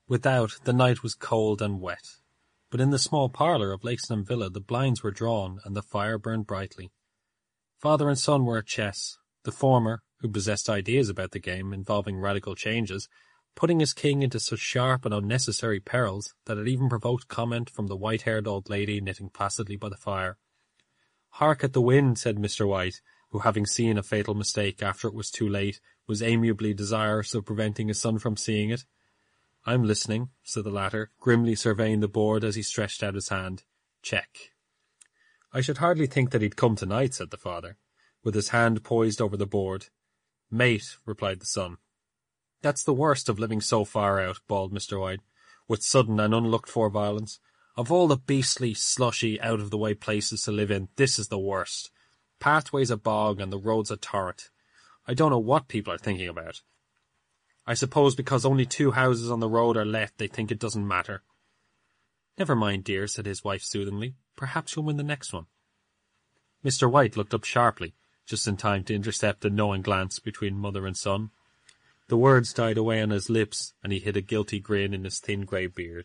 Without, the night was cold and wet, but in the small parlour of Lakesland Villa the blinds were drawn and the fire burned brightly. Father and son were at chess, the former, who possessed ideas about the game involving radical changes, putting his king into such sharp and unnecessary perils that it even provoked comment from the white-haired old lady knitting placidly by the fire. "Hark at the wind," said Mr. White, who, having seen a fatal mistake after it was too late, was amiably desirous of preventing his son from seeing it. "I'm listening," said the latter, grimly surveying the board as he stretched out his hand. "Check." "I should hardly think that he'd come tonight," said the father, with his hand poised over the board. "Mate," replied the son. "That's the worst of living so far out," bawled Mr. White, with sudden and unlooked-for violence. "Of all the beastly, slushy, out-of-the-way places to live in, this is the worst. Pathway's a bog and the road's a torrent. I don't know what people are thinking about. I suppose because only 2 houses on the road are let, they think it doesn't matter." "Never mind, dear," said his wife soothingly. "Perhaps you'll win the next one." Mr. White looked up sharply, just in time to intercept a knowing glance between mother and son. The words died away on his lips, and he hid a guilty grin in his thin grey beard.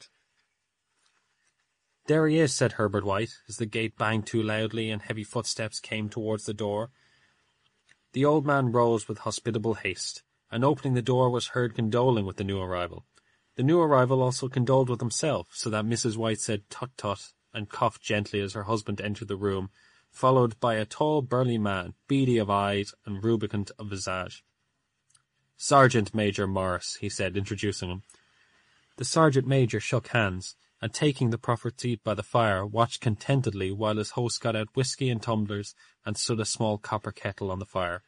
"There he is," said Herbert White, as the gate banged too loudly and heavy footsteps came towards the door. The old man rose with hospitable haste, and opening the door was heard condoling with the new arrival. The new arrival also condoled with himself, so that Mrs. White said tut-tut and coughed gently as her husband entered the room, followed by a tall burly man, beady of eyes and rubicund of visage. "Sergeant Major Morris," he said, introducing him. The sergeant major shook hands, and taking the proffered seat by the fire, watched contentedly while his host got out whisky and tumblers and stood a small copper kettle on the fire.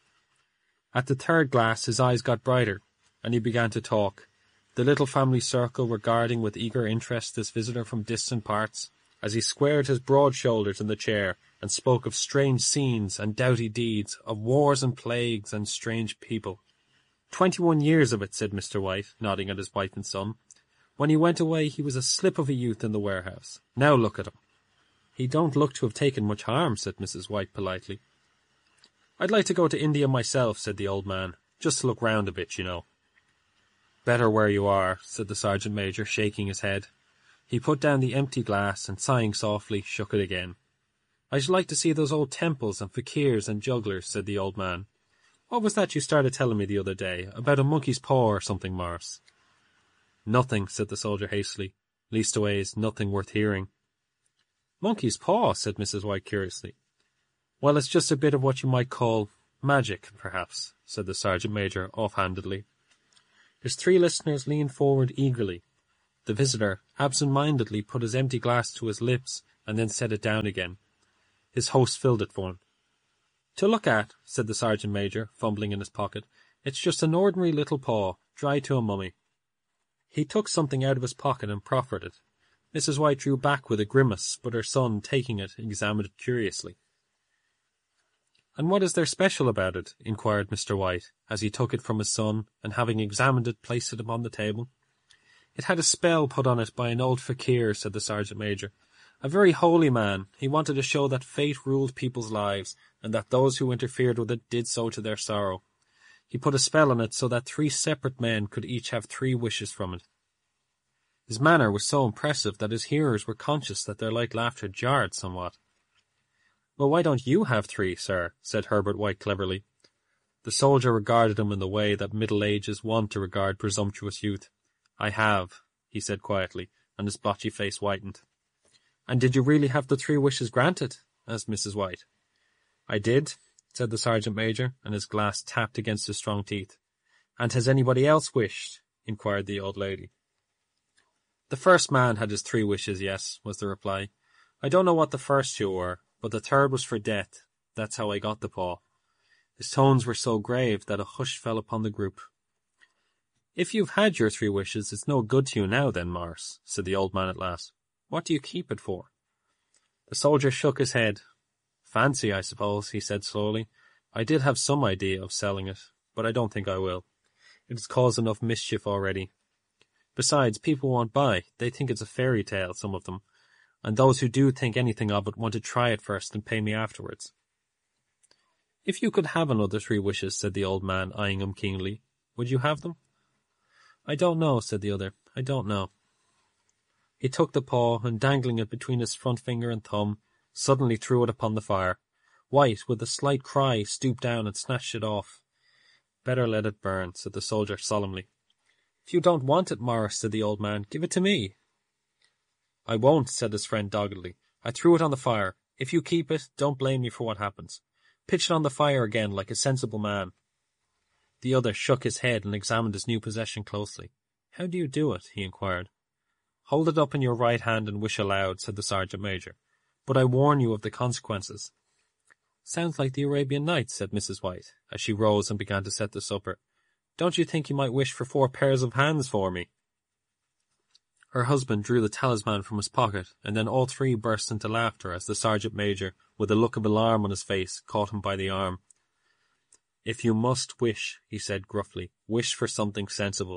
At the 3rd glass his eyes got brighter, and he began to talk, the little family circle regarding with eager interest this visitor from distant parts, as he squared his broad shoulders in the chair and spoke of strange scenes and doughty deeds, of wars and plagues and strange people. 21 years of it," said Mr. White, nodding at his wife and son. "When he went away he was a slip of a youth in the warehouse. Now look at him." "He don't look to have taken much harm," said Mrs. White politely. "I'd like to go to India myself," said the old man, "just to look round a bit, you know." "Better where you are," said the sergeant major, shaking his head. He put down the empty glass and, sighing softly, shook it again. "I should like to see those old temples and fakirs and jugglers," said the old man. "What was that you started telling me the other day, about a monkey's paw or something, Morris?" "Nothing," said the soldier hastily. "Leastways, nothing worth hearing." "Monkey's paw," said Mrs. White curiously. "Well, it's just a bit of what you might call magic, perhaps," said the sergeant major offhandedly. His 3 listeners leaned forward eagerly. The visitor absent-mindedly put his empty glass to his lips and then set it down again. His host filled it for him. "To look at," said the sergeant major, fumbling in his pocket, "it's just an ordinary little paw, dried to a mummy." He took something out of his pocket and proffered it. Mrs. White drew back with a grimace, but her son, taking it, examined it curiously. "And what is there special about it?" inquired Mr. White, as he took it from his son, and having examined it, placed it upon the table. "It had a spell put on it by an old fakir," said the sergeant major. "A very holy man. He wanted to show that fate ruled people's lives, and that those who interfered with it did so to their sorrow. He put a spell on it so that 3 separate men could each have 3 wishes from it." His manner was so impressive that his hearers were conscious that their light laughter jarred somewhat. "Well, why don't you have 3, sir?" said Herbert White cleverly. The soldier regarded him in the way that Middle Age is wont to regard presumptuous youth. "I have," he said quietly, and his blotchy face whitened. "And did you really have the 3 wishes granted?" asked Mrs. White. "I did," said the sergeant major, and his glass tapped against his strong teeth. "And has anybody else wished?" inquired the old lady. "The first man had his 3 wishes, yes," was the reply. "I don't know what the first 2 were, but the 3rd was for death. That's how I got the paw." His tones were so grave that a hush fell upon the group. "If you've had your 3 wishes, it's no good to you now, then, Morris," said the old man at last. "What do you keep it for?" The soldier shook his head. "Fancy, I suppose," he said slowly. "I did have some idea of selling it, but I don't think I will. It has caused enough mischief already. Besides, people won't buy. They think it's a fairy tale, some of them, and those who do think anything of it want to try it first and pay me afterwards." "If you could have another 3 wishes," said the old man, eyeing him keenly, "would you have them?" "I don't know," said the other. I don't know. He took the paw, and dangling it between his front finger and thumb, suddenly threw it upon the fire. White, with a slight cry, stooped down and snatched it off. Better let it burn, said the soldier solemnly. If you don't want it, Morris, said the old man, give it to me. I won't, said his friend doggedly. I threw it on the fire. If you keep it, don't blame me for what happens. Pitch it on the fire again like a sensible man. The other shook his head and examined his new possession closely. How do you do it? He inquired. Hold it up in your right hand and wish aloud, said the sergeant major. But I warn you of the consequences. Sounds like the Arabian Nights, said Mrs. White, as she rose and began to set the supper. Don't you think you might wish for 4 pairs of hands for me? Her husband drew the talisman from his pocket, and then all three burst into laughter as the sergeant major, with a look of alarm on his face, caught him by the arm. If you must wish, he said gruffly, wish for something sensible.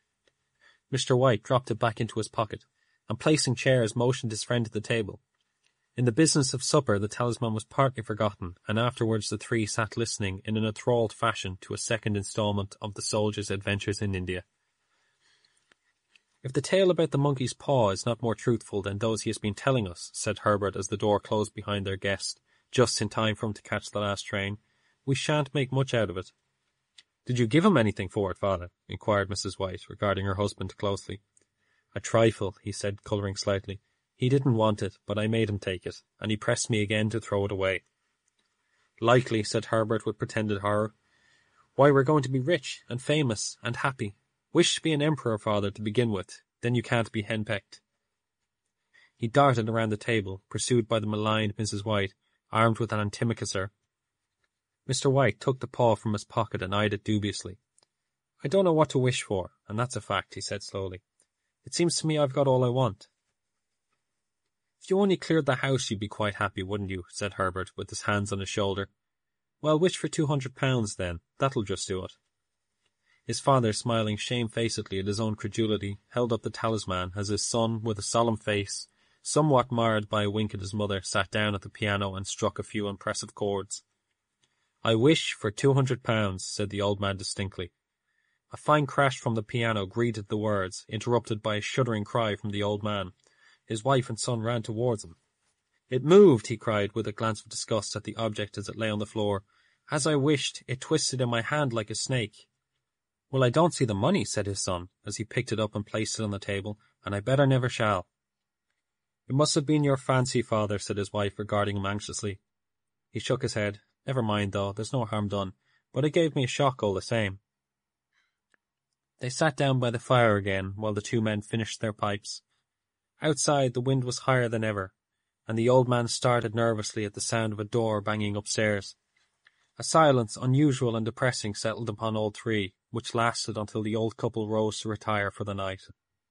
Mr. White dropped it back into his pocket, and placing chairs, motioned his friend to the table. In the business of supper the talisman was partly forgotten, and afterwards the three sat listening in an enthralled fashion to a second instalment of the soldier's adventures in India. If the tale about the monkey's paw is not more truthful than those he has been telling us, said Herbert as the door closed behind their guest, just in time for him to catch the last train, we shan't make much out of it. Did you give him anything for it, father? Inquired Mrs. White, regarding her husband closely. A trifle, he said, colouring slightly. He didn't want it, but I made him take it, and he pressed me again to throw it away. Likely, said Herbert with pretended horror. Why, we're going to be rich, and famous, and happy. Wish to be an emperor, father, to begin with, then you can't be henpecked. He darted around the table, pursued by the maligned Mrs. White, armed with an antimacassar. Mr. White took the paw from his pocket and eyed it dubiously. I don't know what to wish for, and that's a fact, he said slowly. It seems to me I've got all I want. If you only cleared the house you'd be quite happy, wouldn't you? Said Herbert, with his hands on his shoulder. Well, wish for £200, then. That'll just do it. His father, smiling shamefacedly at his own credulity, held up the talisman as his son, with a solemn face, somewhat marred by a wink at his mother, sat down at the piano and struck a few impressive chords. I wish for £200, said the old man distinctly. A fine crash from the piano greeted the words, interrupted by a shuddering cry from the old man. His wife and son ran towards him. It moved, he cried, with a glance of disgust at the object as it lay on the floor. As I wished, it twisted in my hand like a snake. Well, I don't see the money, said his son, as he picked it up and placed it on the table, and I bet I never shall. It must have been your fancy, father, said his wife, regarding him anxiously. He shook his head. Never mind, though, there's no harm done, but it gave me a shock all the same. They sat down by the fire again, while the two men finished their pipes. Outside the wind was higher than ever, and the old man started nervously at the sound of a door banging upstairs. A silence unusual and depressing settled upon all three, which lasted until the old couple rose to retire for the night.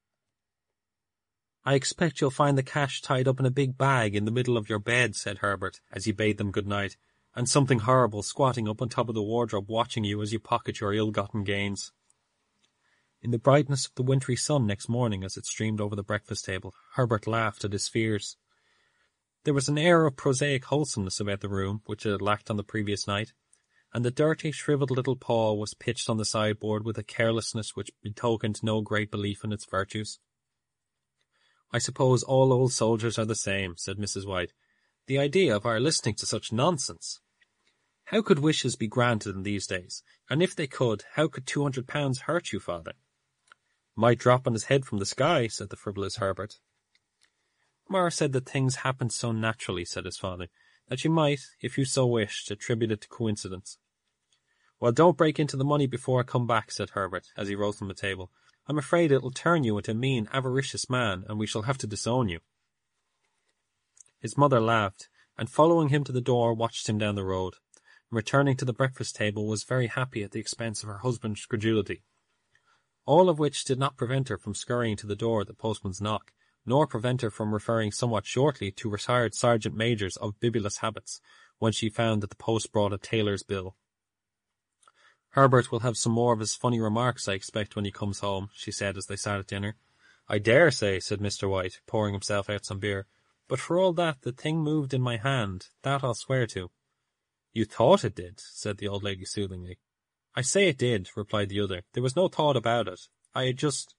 I expect you'll find the cash tied up in a big bag in the middle of your bed, said Herbert, as he bade them good night, and something horrible squatting up on top of the wardrobe watching you as you pocket your ill-gotten gains. In the brightness of the wintry sun next morning as it streamed over the breakfast table, Herbert laughed at his fears. There was an air of prosaic wholesomeness about the room which it had lacked on the previous night, and the dirty, shriveled little paw was pitched on the sideboard with a carelessness which betokened no great belief in its virtues. I suppose all old soldiers are the same, said Mrs. White. The idea of our listening to such nonsense! How could wishes be granted in these days? And if they could, how could £200 hurt you, father? Might drop on his head from the sky, said the frivolous Herbert. Morris said that things happened so naturally, said his father, that you might, if you so wished, attribute it to coincidence. Well, don't break into the money before I come back, said Herbert, as he rose from the table. I'm afraid it'll turn you into a mean, avaricious man, and we shall have to disown you. His mother laughed, and following him to the door watched him down the road. Returning to the breakfast table was very happy at the expense of her husband's credulity. All of which did not prevent her from scurrying to the door at the postman's knock, nor prevent her from referring somewhat shortly to retired sergeant majors of bibulous habits, when she found that the post brought a tailor's bill. Herbert will have some more of his funny remarks, I expect, when he comes home, she said as they sat at dinner. I dare say, said Mr. White, pouring himself out some beer, but for all that the thing moved in my hand, that I'll swear to. You thought it did, said the old lady soothingly. I say it did, replied the other. There was no thought about it. I had just...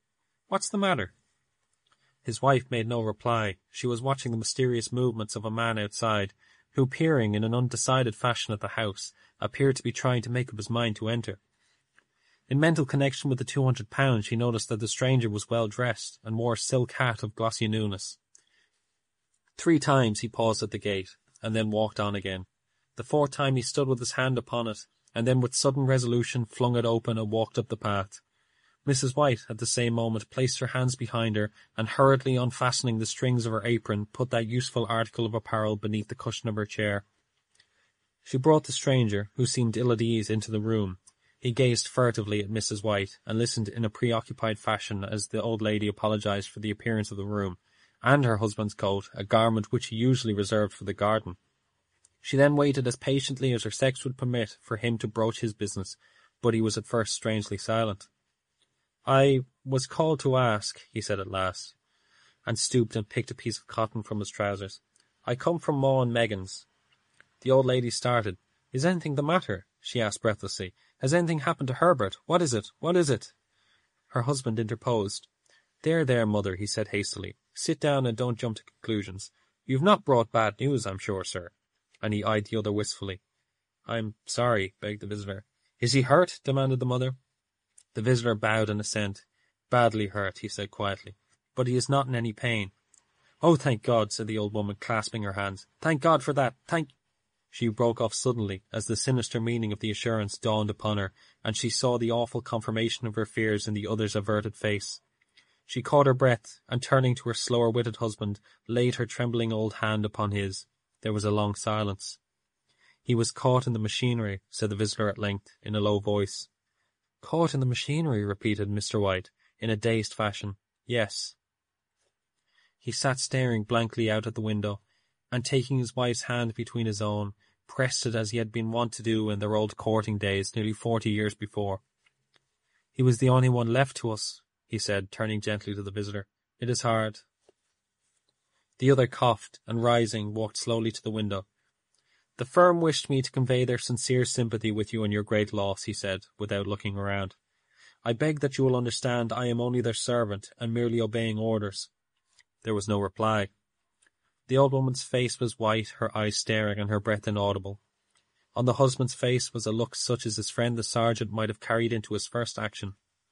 What's the matter?" His wife made no reply. She was watching the mysterious movements of a man outside, who, peering in an undecided fashion at the house, appeared to be trying to make up his mind to enter. In mental connection with the £200, she noticed that the stranger was well dressed and wore a silk hat of glossy newness. 3 times he paused at the gate, and then walked on again. The 4th time he stood with his hand upon it, and then with sudden resolution flung it open and walked up the path. Mrs. White, at the same moment, placed her hands behind her, and hurriedly unfastening the strings of her apron, put that useful article of apparel beneath the cushion of her chair. She brought the stranger, who seemed ill at ease, into the room. He gazed furtively at Mrs. White, and listened in a preoccupied fashion as the old lady apologized for the appearance of the room, and her husband's coat, a garment which he usually reserved for the garden. She then waited as patiently as her sex would permit for him to broach his business, but he was at first strangely silent. "I was called to ask," he said at last, and stooped and picked a piece of cotton from his trousers. "I come from Maw and Megan's." The old lady started. "Is anything the matter?" she asked breathlessly. "Has anything happened to Herbert? What is it? What is it?" Her husband interposed. There, mother," he said hastily. "Sit down and don't jump to conclusions. You've not brought bad news, I'm sure, sir." And he eyed the other wistfully. "I'm sorry," begged the visitor. "Is he hurt?" demanded the mother. The visitor bowed in assent. "Badly hurt," he said quietly, "but he is not in any pain." "Oh, thank God," said the old woman, clasping her hands. "Thank God for that. Thank—" She broke off suddenly as the sinister meaning of the assurance dawned upon her, and she saw the awful confirmation of her fears in the other's averted face. She caught her breath, and turning to her slower-witted husband, laid her trembling old hand upon his. There was a long silence. "He was caught in the machinery," said the visitor at length, in a low voice. "Caught in the machinery," repeated Mr. White, in a dazed fashion. "Yes." He sat staring blankly out at the window, and taking his wife's hand between his own, pressed it as he had been wont to do in their old courting days nearly 40 years before. "He was the only one left to us," he said, turning gently to the visitor. "It is hard." The other coughed, and rising, walked slowly to the window. "The firm wished me to convey their sincere sympathy with you in your great loss," he said, without looking around. "I beg that you will understand I am only their servant, and merely obeying orders." There was no reply. The old woman's face was white, her eyes staring, and her breath inaudible. On the husband's face was a look such as his friend the sergeant might have carried into his first action.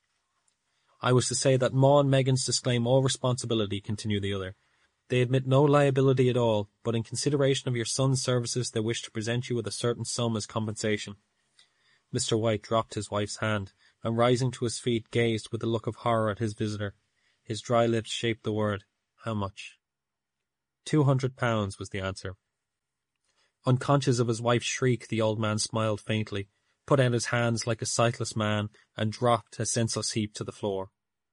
"I was to say that Maw and Megan's disclaim all responsibility," continued the other. "They admit no liability at all, but in consideration of your son's services they wish to present you with a certain sum as compensation." Mr. White dropped his wife's hand, and rising to his feet gazed with a look of horror at his visitor. His dry lips shaped the word, "How much?" £200 was the answer. Unconscious of his wife's shriek, the old man smiled faintly, put out his hands like a sightless man, and dropped a senseless heap to the floor.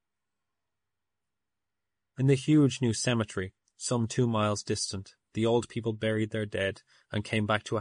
In the huge new cemetery, some 2 miles distant, the old people buried their dead, and came back to a